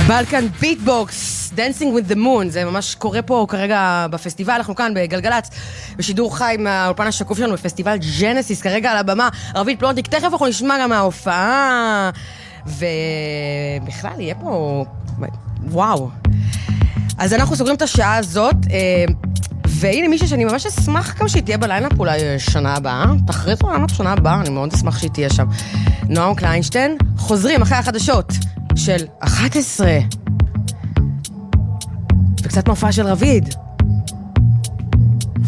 בלקן ביטבוקס, Dancing with the Moon, זה ממש קורה פה כרגע בפסטיבל, אנחנו כאן בגלגלץ, בשידור חי מהאולפן השקוף שלנו בפסטיבל ג'נסיס, כרגע על הבמה, רבית פלונטיק, תכף אנחנו נשמע גם מההופעה, ובכלל יהיה פה, וואו. אז אנחנו סוגרים את השעה הזאת, והנה מישהו שאני ממש אשמח גם שהיא תהיה בליינאפ אולי שנה הבאה, תכריזו בליינאפ שנה הבאה, אני מאוד אשמח שהיא תהיה שם. נועם קליינשטיין, חוזרים אחרי החדשות של 11. וקצת מופע של רביד.